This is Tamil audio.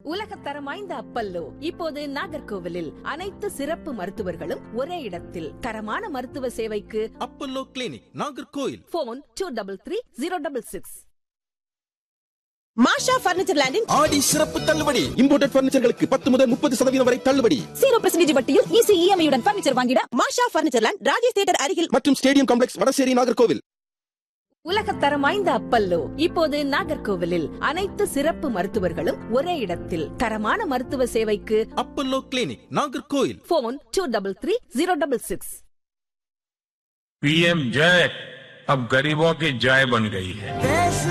உலகத்தரம் வாய்ந்த அப்பல்லோ இப்போது நாகர்கோவிலில் அனைத்து சிறப்பு மருத்துவர்களும் ஒரே இடத்தில் தரமான மருத்துவ சேவைக்கு அப்பல்லோ கிளினிக் நாகர்கோவில். போன் 233066. மாஷா பர்னிச்சர் லேண்டின் ஆடி சிறப்பு தள்ளுபடி. இம்போர்ட்டட் பர்னிச்சர்களுக்கு 10 முதல் 30% வரை தள்ளுபடி. 0% வட்டியில் ஈஸி இஎம்ஐயுடன் பர்னிச்சர் வாங்கிட மாஷா பர்னிச்சர் லேண்ட், ராஜேஷ் தியேட்டர் அருகில் மற்றும் ஸ்டேடியம் காம்ப்ளெக்ஸ், வடசேரி, நாகர்கோவில். உலகத்தரம் வாய்ந்த அப்பல்லோ இப்போது நாகர்கோவிலில் அனைத்து சிறப்பு மருத்துவர்களும் ஒரே இடத்தில் தரமான மருத்துவ சேவைக்கு Apollo clinic Nagercoil. Phone 233066. PM जय अब गरीबों की जय बन गई है.